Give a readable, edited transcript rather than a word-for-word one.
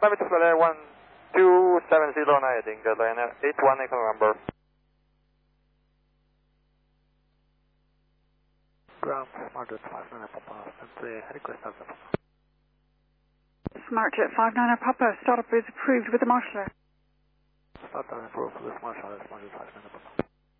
Levy to flight 1270 heading, Liner 81 Echo November. Ground, Smart Jet 59 Papa, request as a Papa. Smart Jet 59 Papa, startup is approved with the marshaller. Startup approved with the marshaller, Smart Jet 59 Papa.